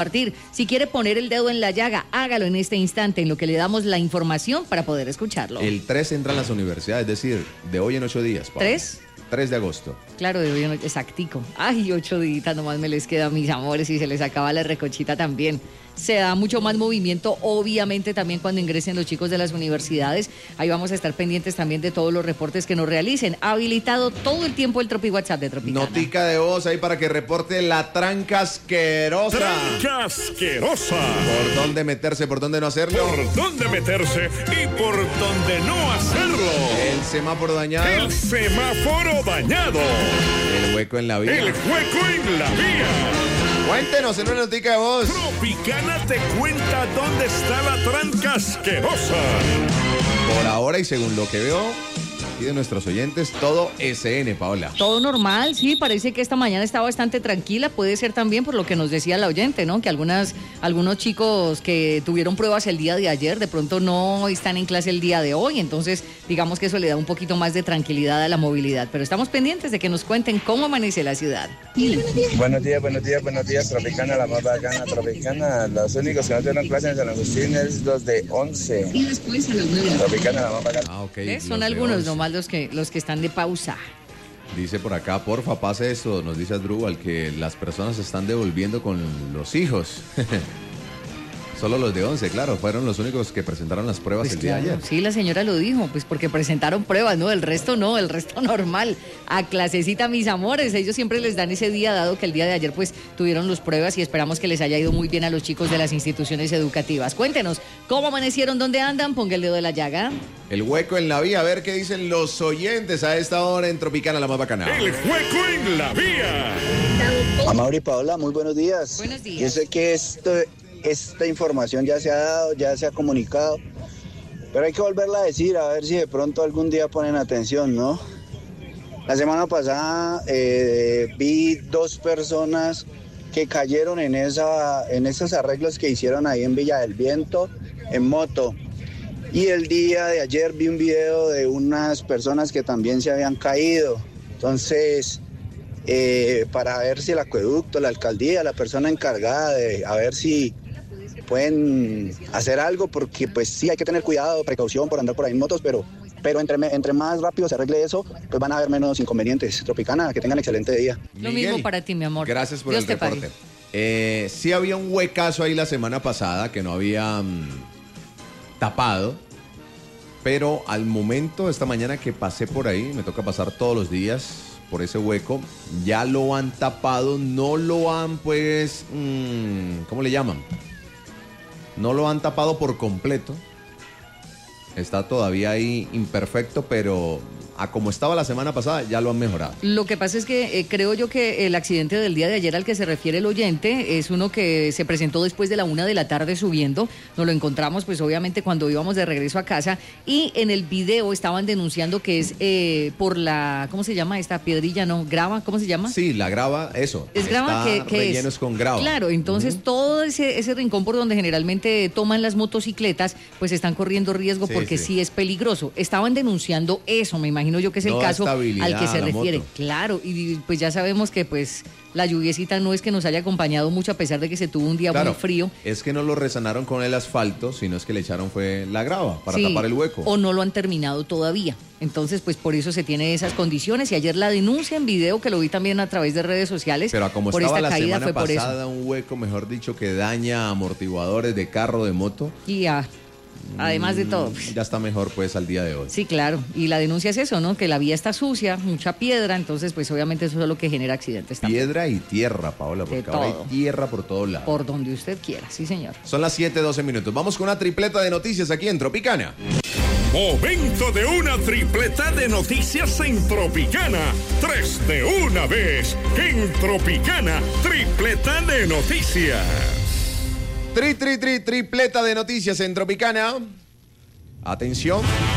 compartir. Si quiere poner el dedo en la llaga, hágalo en este instante, en lo que le damos la información para poder escucharlo. El 3 entran las universidades, es decir, de hoy en 8 días. Paola. ¿3? 3 de agosto. Claro, de hoy en exactico. Ay, 8 días nomás me les queda, mis amores, y se les acaba la recochita también. Se da mucho más movimiento, obviamente, también cuando ingresen los chicos de las universidades. Ahí vamos a estar pendientes también de todos los reportes que nos realicen. Habilitado todo el tiempo el Tropi WhatsApp de Tropicana. Notica de voz ahí para que reporte la tranca asquerosa. ¡Tranca asquerosa! ¿Por dónde meterse, por dónde no hacerlo? ¿Por dónde meterse y por dónde no hacerlo? El semáforo dañado. El semáforo dañado. El hueco en la vía. El hueco en la vía. Cuéntenos en una notica de voz. Tropicana te cuenta dónde está la tranca asquerosa. Por ahora y según lo que veo y de nuestros oyentes, todo SN, Paola. Todo normal, sí, parece que esta mañana está bastante tranquila, puede ser también por lo que nos decía la oyente, ¿no? Que algunos chicos que tuvieron pruebas el día de ayer, de pronto no están en clase el día de hoy, entonces digamos que eso le da un poquito más de tranquilidad a la movilidad, pero estamos pendientes de que nos cuenten cómo amanece la ciudad. Buenos días, Tropicana, la más bacana, Tropicana, los únicos que no tuvieron clase en San Agustín es los de 11. Y después a las 9. Tropicana, la más bacana. Ah, ok. Son algunos nomás los que están de pausa. Dice por acá, porfa, pase esto, nos dice Asdrúbal, que las personas se están devolviendo con los hijos. Solo los de 11, claro, fueron los únicos que presentaron las pruebas Pues el día de claro, ayer. sí, la señora lo dijo, pues porque presentaron pruebas, ¿no? El resto no, el resto normal. A clasecita, mis amores, ellos siempre les dan ese día, dado que el día de ayer pues tuvieron las pruebas y esperamos que les haya ido muy bien a los chicos de las instituciones educativas. Cuéntenos, ¿cómo amanecieron? ¿Dónde andan? Ponga el dedo de la llaga. El hueco en la vía, a ver qué dicen los oyentes a esta hora en Tropicana, la más bacana. El hueco en la vía. Amaury y Paola, muy buenos días. Buenos días. Yo sé que esta información ya se ha dado, ya se ha comunicado, pero hay que volverla a decir, a ver si de pronto algún día ponen atención, ¿no? La semana pasada vi 2 personas que cayeron en esos arreglos que hicieron ahí en Villa del Viento, en moto. Y el día de ayer vi un video de unas personas que también se habían caído. Entonces, para ver si el acueducto, la alcaldía, la persona encargada de a ver si pueden hacer algo, porque pues sí hay que tener cuidado, precaución por andar por ahí en motos, pero entre más rápido se arregle eso, pues van a haber menos inconvenientes. Tropicana, que tengan excelente día. Lo Miguel, mismo para ti, mi amor. Gracias por Dios el te pague. reporte. Sí había un huecazo ahí la semana pasada que no había tapado, pero al momento, esta mañana que pasé por ahí, me toca pasar todos los días por ese hueco, ya lo han tapado, no lo han pues, ¿cómo le llaman? No lo han tapado por completo, está todavía ahí imperfecto, pero a como estaba la semana pasada ya lo han mejorado. Lo que pasa es que creo yo que el accidente del día de ayer al que se refiere el oyente es uno que se presentó después de la 1 de la tarde subiendo. Nos lo encontramos pues obviamente cuando íbamos de regreso a casa y en el video estaban denunciando que es por la, ¿cómo se llama esta piedrilla? No, grava, ¿cómo se llama? Sí, la grava, eso. Es grava está que rellenos con grava. Claro, entonces todo ese rincón por donde generalmente toman las motocicletas, pues están corriendo riesgo porque sí es peligroso. Estaban denunciando eso, me imagino yo que es el caso al que se refiere. Moto. Claro, y pues ya sabemos que pues la lluviecita no es que nos haya acompañado mucho a pesar de que se tuvo un día muy frío. Es que no lo resanaron con el asfalto, sino es que le echaron fue la grava para tapar el hueco. O no lo han terminado todavía. Entonces, pues por eso se tiene esas condiciones. Y ayer la denuncia en video, que lo vi también a través de redes sociales. Pero como por estaba esta la caída semana fue por pasada, un hueco, mejor dicho, que daña amortiguadores de carro, de moto. Y además de todo. Ya está mejor pues al día de hoy. Sí, claro. Y la denuncia es eso, ¿no? Que la vía está sucia, mucha piedra, entonces pues obviamente eso es lo que genera accidentes también. Piedra y tierra, Paola, porque ahora hay tierra por todos lados. Por donde usted quiera, sí señor. Son las 7:12 minutos. Vamos con una tripleta de noticias aquí en Tropicana. Momento de una tripleta de noticias en Tropicana. 3 de una vez. En Tropicana, tripleta de noticias. Tripleta de noticias en Tropicana. Atención.